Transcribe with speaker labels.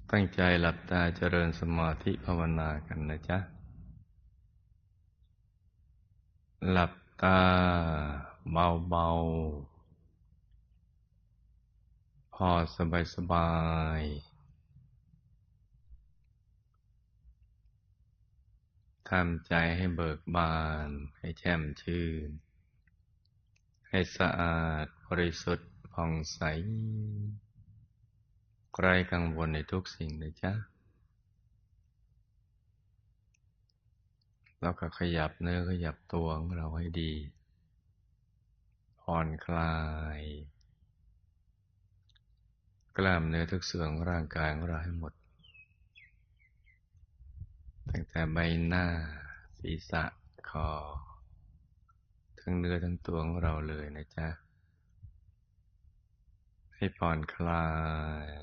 Speaker 1: ตั้งใจหลับตาเจริญสมาธิภาวนากันนะจ๊ะหลับตาเบาๆพอสบายๆทำใจให้เบิกบานให้แช่มชื่นให้สะอาดบริสุทธิ์ผ่องใสไร้กังวลในทุกสิ่งนะจ๊ะแล้วก็ขยับเนื้อขยับตัวของเราให้ดีผ่อนคลายกล้ามเนื้อทุกส่วนของร่างกายของเราให้หมดตั้งแต่ใบหน้าศีรษะคอทั้งเนื้อทั้งตัวของเราเลยนะจ๊ะให้ผ่อนคลาย